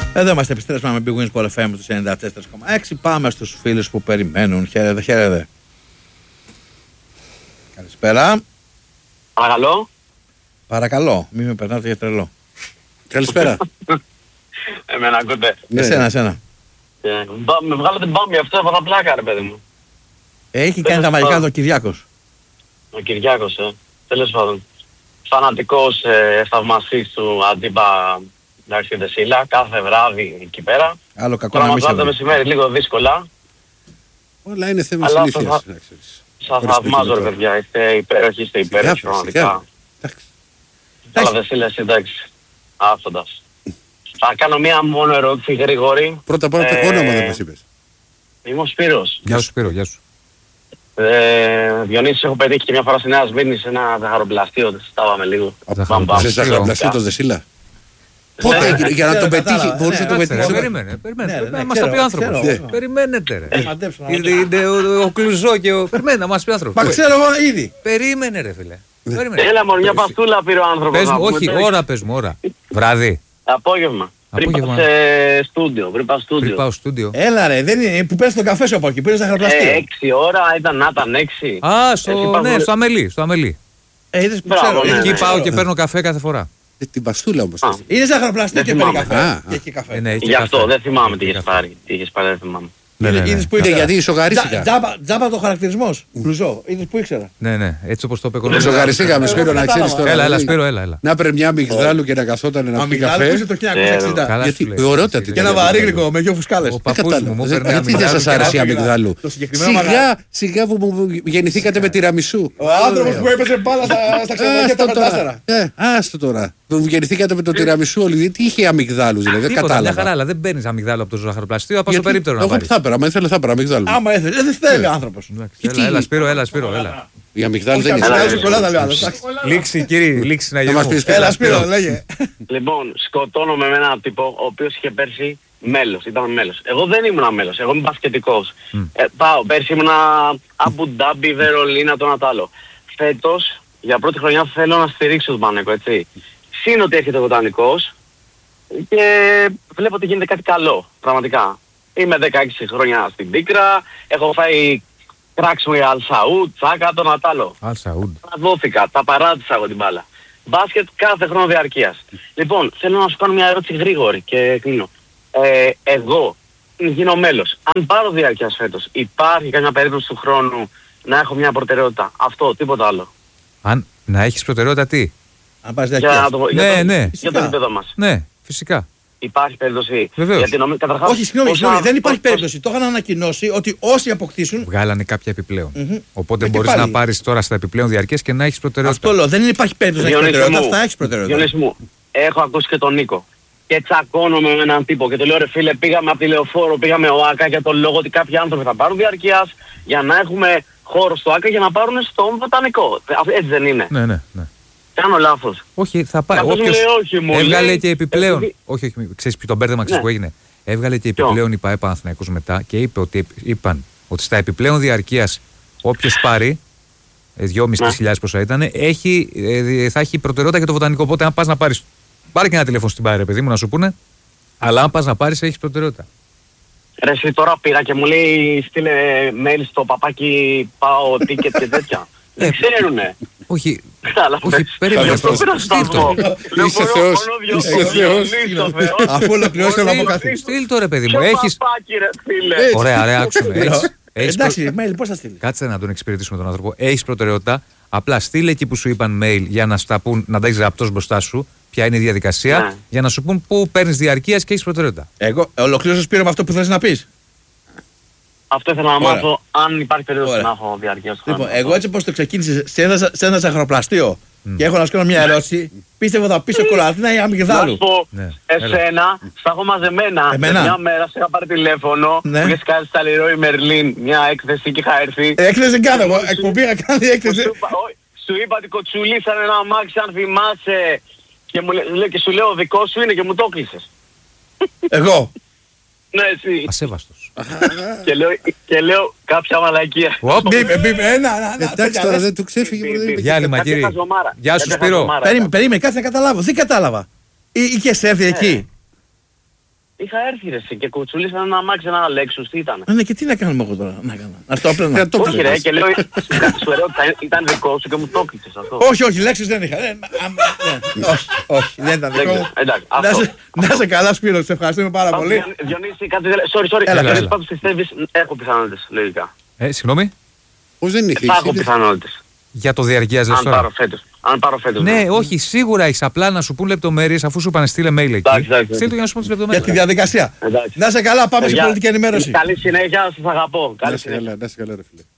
Εδώ είμαστε, επιστρέψαμε με Big Wins Sport FM του 94,6. Πάμε στους φίλους που περιμένουν. Χαίρετε, χαίρετε. Καλησπέρα. Παρακαλώ. Παρακαλώ, μην με περνάτε για τρελό. Καλησπέρα. Εμένα ακούτε. Εσένα. Με βγάλατε μπάμπι αυτό, έβαλα πλάκα ρε παιδί μου. Έχει κάνει τα μαγικά του Κυριάκος. Ο Κυριάκος, τέλος πάντων. Φανατικός θαυμαστής του Αντίπα Ντάρξη Δεσίλα, κάθε βράδυ εκεί πέρα. Άλλο κακό Τώρα να μην μας σε το μεσημέρι λίγο δύσκολα. Όλα είναι θέμα Αλλά συνήθειας. σας θαυμάζω ρε παιδιά, είστε υπέροχοι, είστε υπέροχοι πραγματικά. Αλλά Δεσίλα, εντάξει, άφτοντας. Θα κάνω μία μόνο ερώτηση γρήγορη. Πρώτα απ' όλα το όνομα δεν μας είπες. Είμαι ο Σπύρος. Γεια σου Σπύρο, γεια σου. Διονύση, έχω πετύχει και μια φορά στη Νέα Σμύρνη σε ένα ζαχαροπλαστείο, στάβαμε λίγο. Σε ζαχαροπλαστείο το Δεσίλα. Πότε έγινε, για να τον πετύχει, μπορούσε να τον πετύχει. Περιμένε, μας το πει ο άνθρωπος. Περιμένετε ρε. Είναι ο Κλουζό και ο... Περιμένε να μας πει ο άνθρωπος. Μα ξέρω εγώ ήδη. Περιμένε ρε φίλε. Έλα μόνο, μια παστούλα πήρε ο άνθρωπος. Όχι, ώρα πες μου, ώρα. Βράδυ. Απόγευμα. Πριν πάω Πριν πάω στούντιο. Έλα ρε, δεν είναι, που πες τον καφέ σου από εκεί, πήρες ζαχαροπλαστείο. 6 ώρα ήταν 6. Α, στο Αμελή. Είδες που ξέρω. Εκεί πάω και παίρνω καφέ κάθε φορά. Την παστούλα όμως. Είναι ζαχαροπλαστείο και παίρνει καφέ. Και έχει καφέ. Γι' αυτό δεν θυμάμαι τι είχες πάρει. Τι είχες πάρει, δεν θυμάμαι. Είδες που ήξερα. Γιατί ισογαρίστηκα. Τζάμπα το χαρακτηρισμός. Κλουζό. Είδες που ήξερα. Ναι, έτσι όπως το είπε. Ισογαριστήκαμε, Σπύρο, να ξέρεις τώρα. Έλα, Σπύρο, έλα. Να παίρνει μια αμυγδάλου και να καθόταν να πει καφέ. Το 1960. Γιατί ωραιότατη. Και ένα βαρύγλικο με δυο φουσκάλες. Ο παππούς μου έπαιρνε Γιατί δεν σας άρεσε η αμυγδάλου. Σιγά που μου γεννηθήκατε με τυραμισού. Ο άνθρωπος που έπαιζε μπάλα στα ξενοδοχεία τα πεντάστερα. Άστο τώρα. Που γεννηθήκατε με το τυραμισού όλοι. Τι είχε αμυγδάλους δηλαδή, δεν κατάλαβα. Μια χαρά, αλλά δεν παίρνεις αμυγδάλου από το ζαχαροπλαστείο, από το περίπτερο να πάρεις. Εγώ θα πέρα, μα ήθελα θα πέρα αμυγδάλου. Άμα δεν θέλει ο άνθρωπος. Έλα Σπύρο, έλα. Η αμυγδάλου δεν Λήξη κύριε, λήξη να μας γίνει. πεις Έλα Σπύρο, λέγε. Λοιπόν, σκοτώνομαι με έναν τύπο ο οποίος είχε πέρσι μέλος, ήταν μέλος. Εγώ δεν ήμουν μέλος, εγώ είμαι μπασκετικός. Πέρσι ήμουνα Αμπου Ντάμπι, Βερολίνα, το ένα τ' άλλο. Φέτος, για πρώτη χρονιά θέλω να στηρίξω τον Πανέκο, έτσι. Συν ότι έρχεται ο Βοτανικός και βλέπω ότι γίνεται κάτι καλό, πραγματικά. Είμαι 16 χρόνια στην Πίκρα, έχω φάει κράξιμο για Αλσαούτ, Τσάκα, τον Ατάλο. Αλσαούτ. Δόθηκα, τα παράτησα εγώ την μπάλα. Μπάσκετ κάθε χρόνο διαρκείας. Λοιπόν, θέλω να σου κάνω μια ερώτηση γρήγορη και κλείνω. Εγώ γίνω μέλος. Αν πάρω διαρκείας φέτος, υπάρχει καμιά περίπτωση του χρόνου να έχω μια προτεραιότητα? Αυτό, τίποτα άλλο. Αν να έχεις προτεραιότητα τι? Αν πάρεις διαρκείας. Για το επίπεδο μας. Ναι, φυσικά. Υπάρχει περίπτωση? Βεβαίως. Όχι, συγγνώμη, δεν υπάρχει περίπτωση. Το είχαν ανακοινώσει ότι όσοι αποκτήσουν. Βγάλανε κάποια επιπλέον. Οπότε μπορείς να πάρεις τώρα στα επιπλέον διαρκές και να έχεις προτεραιότητα. Αυτό λέω, δεν υπάρχει περίπτωση να έχεις προτεραιότητα. Αυτά έχεις προτεραιότητα. Διονύση μου, έχω ακούσει και τον Νίκο. Και τσακώνομαι με έναν τύπο και του λέω ρε φίλε, πήγαμε από τη Λεωφόρο, πήγαμε ο ΆΚΑ για τον λόγο ότι κάποιοι άνθρωποι θα πάρουν διαρκείας για να έχουμε χώρο στο ΆΚΑ για να πάρουν στον Βοτανικό. Έτσι δεν είναι? Ναι. Κάνω λάθος? Όχι, θα πάει. Έβγαλε και επιπλέον. Όχι, ξέρεις ποιο το μπέρδεμα που έγινε. Έβγαλε και επιπλέον η ΠΑΕ Παναθηναϊκός μετά και είπαν ότι στα επιπλέον διαρκείας όποιος πάρει 2.500 πόσα ήταν, θα έχει προτεραιότητα για το Βοτανικό. Οπότε αν πας να πάρεις, πάρε και ένα τηλέφωνο στην ΠΑΕ ρε παιδί μου να σου πούνε, αλλά αν πας να πάρεις έχεις προτεραιότητα. Ρε εσύ τώρα πήρα και μου λέει στείλε mail στο παπάκι πάω ticket και τέτοια. Δεν ξέρουνε. Όχι, περίμενε. Είσαι Θεός. Αφού ολοκληρώσω να πω κάτι. Στείλ το ρε παιδί μου. Έχεις παπάκι ρε φίλε. Ωραία, άκουσαμε. Εντάξει, mail, πώς θα στείλει? Κάτσε να τον εξυπηρετήσουμε τον άνθρωπο. Έχεις προτεραιότητα. Απλά στείλε εκεί που σου είπαν mail για να στα πούν, να τα έχεις γραπτός μπροστά σου. Ποια είναι η διαδικασία, για να σου πούν πού παίρνεις διαρκείας και έχεις προτεραιότητα. Εγώ ολοκλήρωσες Σπύρο με αυτό που θες να πεις. Αυτό ήθελα να μάθω, αν υπάρχει περίπτωση να έχω διαρκεία στο χρόνο. Λοιπόν, εγώ έτσι πως το ξεκίνησε σε ένα ζαχαροπλαστείο και έχω να σου κάνω μια ερώτηση, πίστευα θα πεις σοκολατίνα ή αμυγδάλου. Να σου πω, εσένα, στα έχω μαζεμένα. Μια μέρα σε είχα πάρει τηλέφωνο, που είχες κάνει στα Leroy Merlin μια έκθεση και είχα έρθει. Έκθεση δεν κάνω εγώ, εκπομπή είχα κάνει έκθεση. Σου είπα ότι κοτσουλήσαν ένα αμάξι αν θυμάσαι και σου λέω δικό σου είναι και μου το κλείσες. Εγώ. Ναι, εσύ. Ασέβαστος. Και λέω κάποια μαλακία. Εντάξει τώρα δεν του ξέφυγε. Διάλειμμα κύριε. Γεια σου Σπύρο. Περίμενε, κάτσε να καταλάβω. Δεν κατάλαβα. Είχες έρθει εκεί. Είχα έρθει ρε και κουτσουλήσαν ένα αμάξι, ένα Lexus, τι ήταν. Ναι, και τι να κάνουμε εγώ τώρα, να κάνω. Ας το έπαιρνα. Όχι ρε, και λέω, σου ερώτησα, ήταν δικό σου και μου το κλείσες αυτό. Όχι, Lexus δεν είχα. Όχι, δεν ήταν δικό μου. Να σε καλά Σπύρο, σε ευχαριστούμε πάρα πολύ. Διονύση, κάτι δεν sorry, πάντως πιστεύεις, έχω πιθανότητες, λογικά. Συγγνώμη. Πώς δεν είχε. Θα έχω πιθανότητες. Για το διαρκείας αν πάρω φέτος. Ναι, όχι, σίγουρα έχεις, απλά να σου πούν λεπτομέρειες αφού σου είπαν στείλε mail εκεί. Στείλ το για να σου πούν τις λεπτομέρειες. Για τη διαδικασία. Να σε καλά, πάμε σε πολιτική ενημέρωση. Καλή συνέχεια, σας αγαπώ. Να σε καλά ρε φίλε.